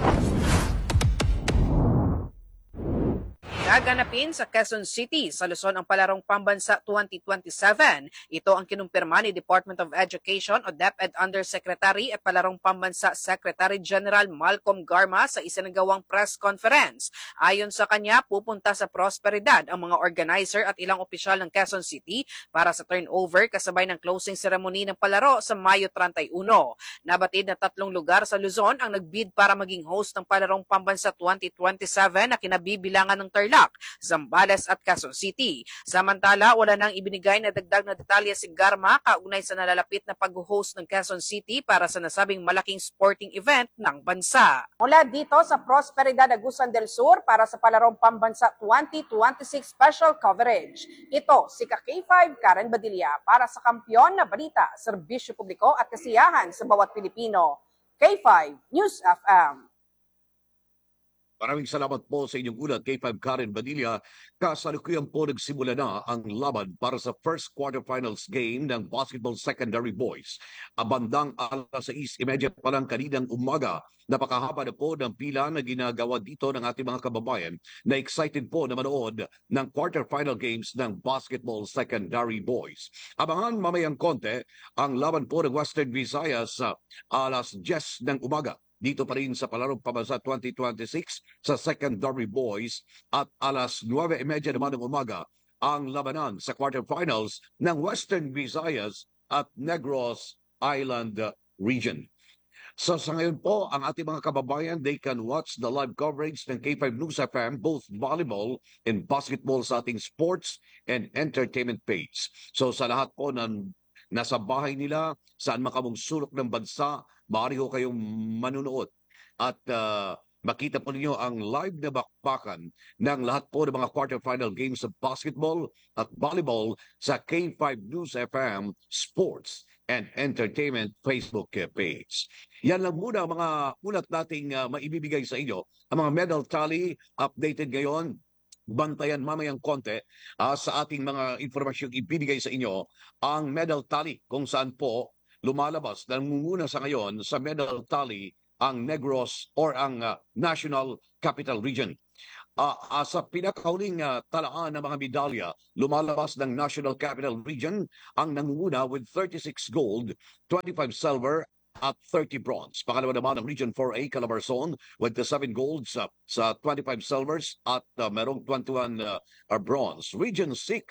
Gaganapin sa Quezon City sa Luzon ang Palarong Pambansa twenty twenty-seven. Ito ang kinumpirma ni Department of Education o DepEd Undersecretary at Palarong Pambansa Secretary General Malcolm Garma sa isinagawang press conference. Ayon sa kanya, pupunta sa Prosperidad ang mga organizer at ilang opisyal ng Quezon City para sa turnover kasabay ng closing ceremony ng palaro sa Mayo thirty-one. Nabatid na tatlong lugar sa Luzon ang nagbid para maging host ng Palarong Pambansa twenty twenty-seven na kinabibilangan ng Tarlac, Zambales at Quezon City. Samantala, wala nang ibinigay na dagdag na detalye si Garma kaugnay sa nalalapit na pag-host ng Quezon City para sa nasabing malaking sporting event ng bansa. Mula dito sa Prosperidad, Agusan del Sur para sa Palarong Pambansa twenty twenty-six special coverage. Ito si K five Karen Badilla para sa Kampiyon na Balita, Serbisyo Publiko at Kasiyahan sa bawat Pilipino. K five News F M. Maraming salamat po sa inyong ulat, K five Karen Badilla. Kasalukuyan po nagsimula na ang laban para sa first quarterfinals game ng Basketball Secondary Boys. Abandang alas sais trenta pa lang kaninang umaga, napakahaba na po ng pila na ginagawa dito ng ating mga kababayan na excited po na manood ng quarterfinal games ng Basketball Secondary Boys. Abangan mamayang konti ang laban po ng Western Visayas sa alas diyes ng umaga. Dito pa rin sa Palarong Pambansa twenty twenty-six sa Secondary Boys at alas nuwebe trenta naman ng umaga ang labanan sa quarterfinals ng Western Visayas at Negros Island Region. So sa ngayon po, ang ating mga kababayan, they can watch the live coverage ng K five News F M, both volleyball and basketball sa ating sports and entertainment page. So sa lahat po ng nasa bahay nila, saan makamong sulok ng bansa, maaari ho kayong manunood at uh, makita po ninyo ang live na bakbakan ng lahat po ng mga quarterfinal games sa basketball at volleyball sa K five News F M Sports and Entertainment Facebook page. Yan lang muna ang mga ulat nating uh, maibibigay sa inyo. Ang mga medal tally updated ngayon. Bantayan mamayang konti uh, sa ating mga impormasyong ibinigay sa inyo ang medal tally kung saan po lumalabas. Nangunguna sa ngayon sa medal tally ang Negros or ang uh, National Capital Region. Uh, uh, sa pinakahuling uh, talaan ng mga medalya, lumalabas ng National Capital Region ang nangunguna with thirty-six gold, twenty-five silver, at thirty bronze. Pangalawa naman ang Region four A, Calabarzon, with the seven golds uh, sa twenty-five silvers at uh, merong twenty-one uh, bronze. Region six,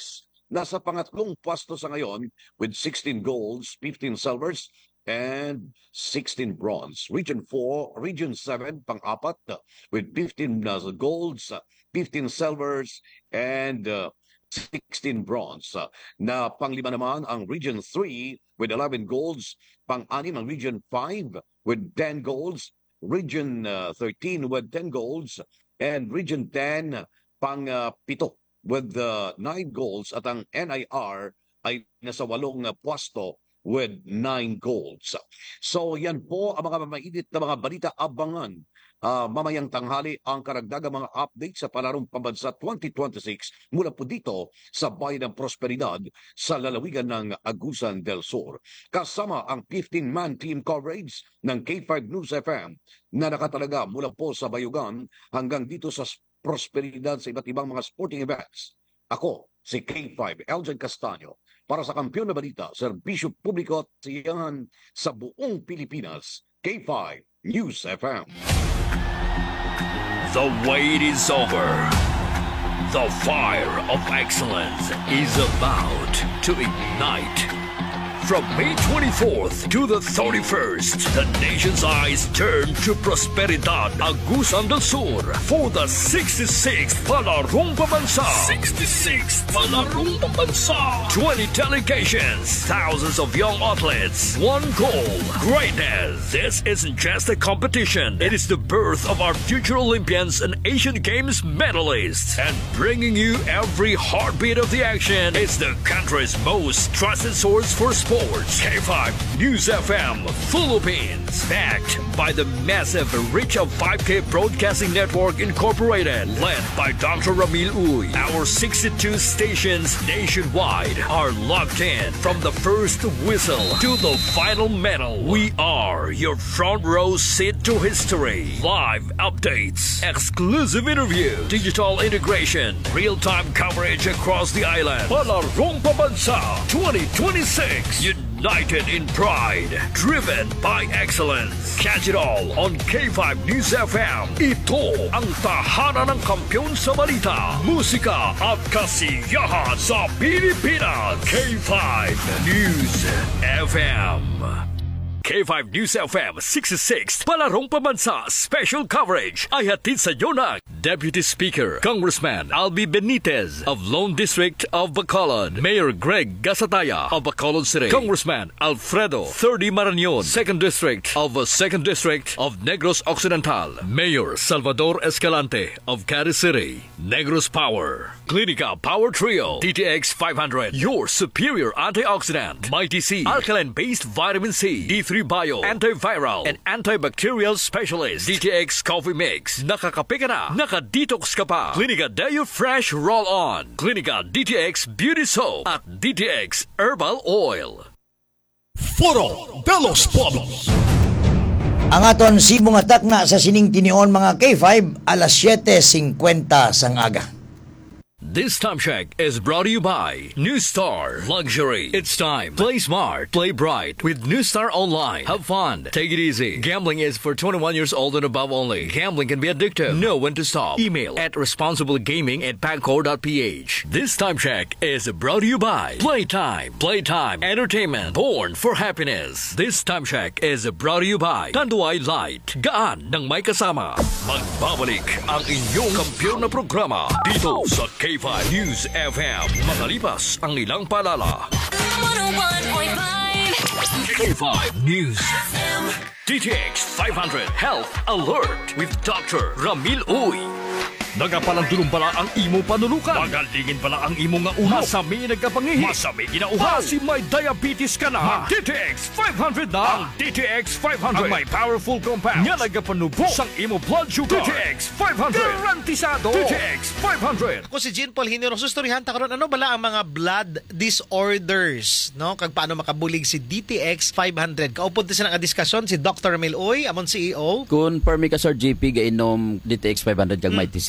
nasa pangatlong pwesto sa ngayon with sixteen golds, fifteen silvers, and sixteen bronze. Region four, Region seven, pang-apat with fifteen uh, golds, uh, fifteen silvers, and uh, sixteen bronze. Uh, na panglima naman ang Region three with eleven golds, pang-anim ang Region five with ten golds, Region uh, thirteen with ten golds, and Region ten pang-pito uh, with uh, nine golds, at ang N I R ay nasa walong uh, pwesto with nine golds. So yan po ang mga mamainit na mga balita abangan. Uh, mamayang tanghali ang karagdagang mga update sa Palarong Pambansa twenty twenty-six mula po dito sa Bayan ng Prosperidad sa lalawigan ng Agusan del Sur. Kasama ang fifteen-man team coverage ng K five News F M na nakatalaga mula po sa Bayugan hanggang dito sa Prosperidad sa iba't ibang mga sporting events. Ako, si K five, Eljan Castaño, para sa Kampiyon na Balita, Serbisyo Publiko at Siyahan sa buong Pilipinas, K five News F M. The wait is over. The fire of excellence is about to ignite. From May twenty-fourth to the thirty-first, the nation's eyes turn to Prosperidad, Agusan del Sur for the sixty-sixth Palarong Pambansa. sixty-sixth Palarong Pambansa. twenty delegations, thousands of young athletes, one goal, greatness. This isn't just a competition. It is the birth of our future Olympians and Asian Games medalists. And bringing you every heartbeat of the action is the country's most trusted source for sports. K five News F M Philippines, backed by the massive reach of five K Broadcasting Network Incorporated, led by Doctor Ramil Uy. Our sixty-two stations nationwide are locked in from the first whistle to the final medal. We are your front row seat to history. Live updates, exclusive interview, digital integration, real-time coverage across the island. Palarong Pambansa twenty twenty-six. United in pride, driven by excellence. Catch it all on K five News F M. Ito ang tahanan ng kampiyon sa balita, musika at kasiyahan sa Pilipinas. K five News F M. K five News F M sixty-sixth Palarong Pambansa special coverage ay hatid sa inyo ng Deputy Speaker Congressman Albi Benitez of Lone District of Bacolod, Mayor Greg Gasataya of Bacolod City, Congressman Alfredo thirty Marañon, second District of uh, second District of Negros Occidental, Mayor Salvador Escalante of Caris City, Negros Power, Clinica Power Trio, D T X five hundred, your superior antioxidant, Mighty C, alkaline-based vitamin C, D three Bio, antiviral and antibacterial specialist, D T X Coffee Mix, nakakape ka na, nakadetox ka pa, Clinica Deo Fresh Roll-On, Clinica D T X Beauty Soap at D T X Herbal Oil. Foro de los Polos. Ang aton sibong atak na sa sining tinion mga K five alas siyete singkwenta sang aga. This time check is brought to you by New Star Luxury. It's time. Play smart, play bright with New Star Online. Have fun. Take it easy. Gambling is for twenty-one years old and above only. Gambling can be addictive. Know when to stop. Email at responsiblegaming at pagcor dot p h. This time check is brought to you by Playtime. Playtime Entertainment. Born for happiness. This time check is brought to you by Tanduay Light. Gaan ng may kasama. Magbabalik ang inyong kampiyon na programa dito sa K five News F M. Makalipas ang ilang paalala. one oh one point five K five News F M. D T X five hundred Health Alert with Doctor Ramil Uy. Nagapalandulong pala ang imo panulukan. Magalingin pala ang imo nga ulo. Masami nagkapangihi. Masami ginauhaw. Si may diabetes ka na. D T X five hundred na. Ang D T X five hundred. Ang may powerful compound. Nga nagapanubo sang imo blood sugar. D T X five hundred. Garantisado. D T X five hundred. Ako si Jean Paul Hinero. Sustorihan ta karon ano bala ang mga blood disorders, no? Kag paano makabulig si D T X five hundred. Kaupod sa nga diskusyon si Doctor Ramil Uy, amon C E O. Kung permi ka Sir J P gainom D T X five hundred kag may T C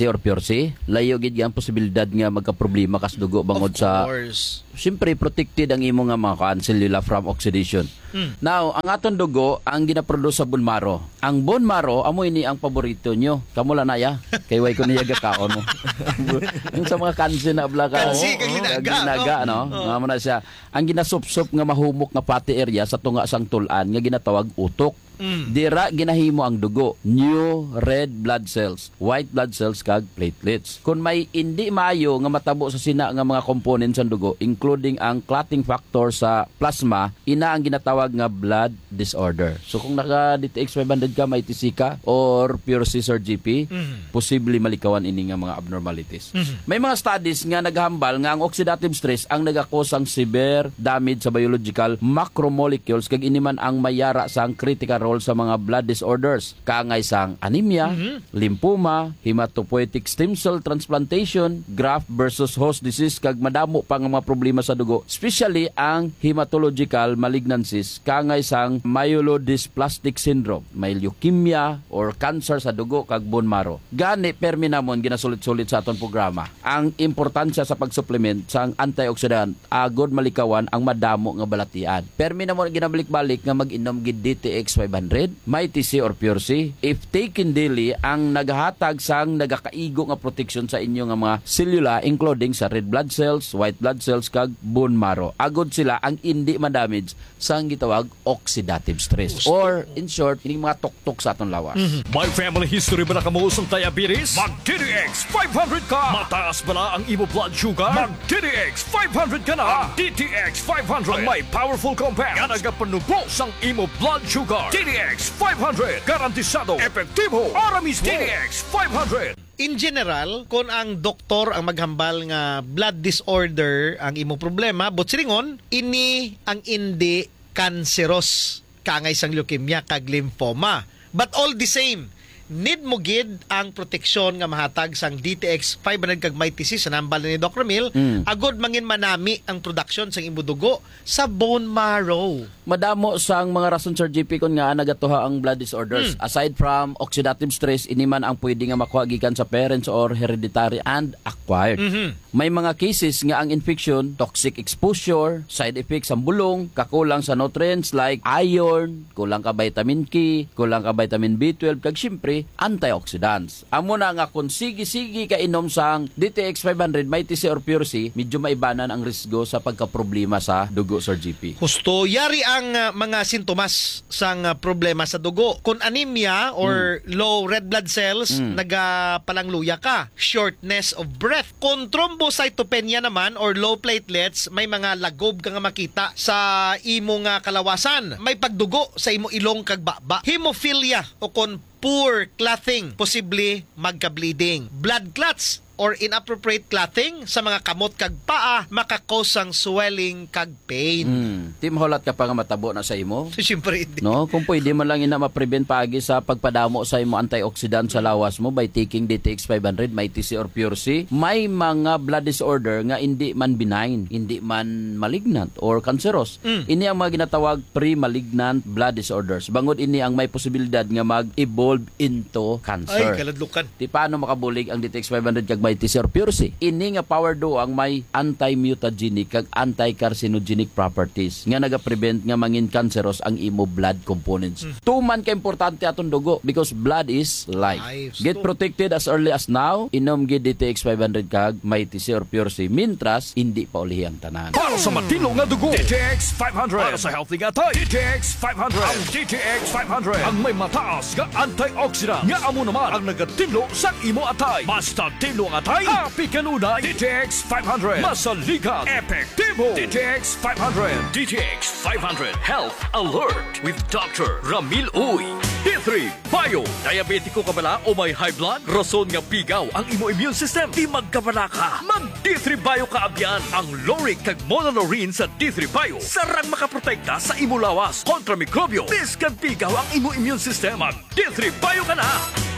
or pure C, layo gid ang posibilidad nga magka-problema kas dugo bangod sa course. Siyempre protected ang imo nga mga kuan cellular from oxidation. Hmm. Now, ang aton dugo ang ginaproduce sa bone marrow. Ang bone marrow amo ini ang paborito nyo. Kamo la na ya. Kay way ko niya gakaon mo. Yung sa mga kansi na blaka. Kansi kag ginaga, ginaga no. Oh. Nga mo na siya. Ang ginasupsop nga mahumok nga fatty area sa tunga sang tulan nga ginatawag utok. Mm. Dira ginahimo ang dugo, new red blood cells, white blood cells kag platelets. Kung may hindi maayo nga matabo sa sina nga mga components sa dugo, including ang clotting factor sa plasma, ina ang ginatawag nga blood disorder. So kung naka D T X five hundred ka, may T C ka or pure C or G P, mm-hmm. posible malikawan ini nga mga abnormalities. Mm-hmm. May mga studies nga naghambal nga ang oxidative stress ang nagakos ang severe damage sa biological macromolecules kag iniman ang mayara sang critical role sa mga blood disorders, kaangay sang anemia, mm-hmm. lymphoma, hematopoietic stem cell transplantation, graft versus host disease kag madamo pa nga mga problema sa dugo, especially ang hematological malignancies, kaangay sang myelodysplastic syndrome, may leukemia or cancer sa dugo kag bone marrow. Gani permi namon ginasulit-sulit sa aton programa ang importansya sa pagsupplement sang antioxidant agod malikawan ang madamo nga balatian. Permi namon ginabalik-balik nga mag-inom gid D T X five hundred, may T C or pure C. If taken daily, ang naghatag sang nagakaigo nga protection sa inyo nga mga selula, including sa red blood cells, white blood cells kag bone marrow. Agod sila ang hindi ma-damage sang gitawag oxidative stress. Or in short, ini mga tuktok sa aton lawas. Mm-hmm. May family history ba na kamuusong diabetes? Mag D T X five hundred ka! Mataas ba na ang imo blood sugar? Mag D T X five hundred ka na! Ang D T X five hundred ang may powerful compounds nga nagapanubo sang imo blood sugar. D T X five hundred, garantisado, epektibo, para mismo. D T X five hundred. In general, kung ang doktor ang maghambal nga blood disorder ang imo problema, but silingon, ini ang hindi cancerous, kangay sang leukemia kag lymphoma. But all the same, need mo gid ang proteksyon nga mahatag sang D T X five hundred kag may T C sa nambal ni Doc Ramil, mm. agod mangin manami ang production sang imo dugo sa bone marrow. Madamo sang mga rason Sir G P kon nga nagatuha ang blood disorders. Mm. Aside from oxidative stress, ini man ang pwede nga makuha gikan sa parents or hereditary and acquired. Mm-hmm. May mga cases nga ang infection, toxic exposure, side effects ang bulong, kakulang sa nutrients like iron, kulang ka vitamin K, kulang ka vitamin B twelve, kag syempre antioxidants. Amo na nga kung sige-sige ka inom sang D T X five hundred, may T C or pure C, medyo maibanan ang risgo sa pagkaproblema sa dugo, Sir G P. Husto, yari ang uh, mga sintomas sang uh, problema sa dugo. Kung anemia or mm. low red blood cells, mm. nagapalangluya ka. Shortness of breath. Kung thrombocytopenia naman or low platelets, may mga lagob ka nga makita sa imo nga kalawasan. May pagdugo sa imo ilong kag baba. Hemophilia o kung poor clotting, posible magka-bleeding. Blood clots or inappropriate clotting sa mga kamot kag paa, makakosang swelling kag pain. Mm. Tim holat ka pa nga matabo na sa imo? Siyempre hindi. No, kung pwede man lang ina ma-prevent paagi sa pagpadamo sa imo antioxidant sa lawas mo by taking D T X five hundred, may T C or pure C. May mga blood disorder nga hindi man benign, hindi man malignant or cancerous. Mm. Ini ang mga ginatawag pre-malignant blood disorders. Bangod ini ang may posibilidad nga mag-evolve into cancer. Ay, kaladlukan. Di paano makabulig ang D T X five hundred kag T C or pure C? Ini nga power do ang may anti-mutagenic kag anti-carcinogenic properties nga naga-prevent nga mangin cancerous ang imo blood components. Mm. Tuman ka importante atong dugo because blood is life. life. Get protected as early as now. Inom gid D T X five hundred kag may T C or pure C. Mintras hindi pa ulihi ang tanan. Para sa matino nga dugo, D T X five hundred. Para sa healthy nga tay, D T X five hundred. Ang D T X five hundred ang may mataas nga antioxidant nga amo naman ang nagatilo sa imo atay. Basta tilo nga atay, happy kanunay. D T X five hundred. Masaligan, epektibo. D T X five hundred. D T X five hundred Health Alert with Doctor Ramil Uy. D three Bio. Diabetiko ka bala o may high blood? Rason nga pigaw ang imo immune system. Di magkabala ka. Mag D three Bio ka abyan. Ang Loric kag Monolorine sa D three Bio sarang makaprotekta sa imo lawas kontra mikrobyo. Biskan pigaw ang imo immune system. Mag D three Bio ka na.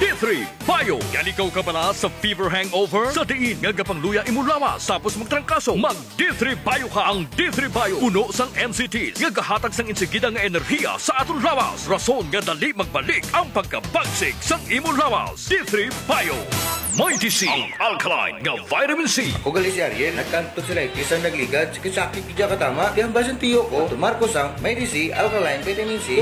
D three Bio. Yan ikaw ka pala sa fever hangover? Sa diin nga gapangluya imo lawas tapos magtrangkaso. Mag D three Bio ka. Ang D three Bio puno sang M C Ts nga gahatag sang insigida nga enerhiya sa aton lawas. Rason nga dali magbalik ang pagkabagsik sang imo lawas. D three Bio. May D C ang alkaline nga vitamin C. Ako gali si Ariel, nagkanto sila isang nagligad, sakit-sakit kaya katama, di ang basan tiyo ko, tumarko sang may D C, alkaline, vitamin C.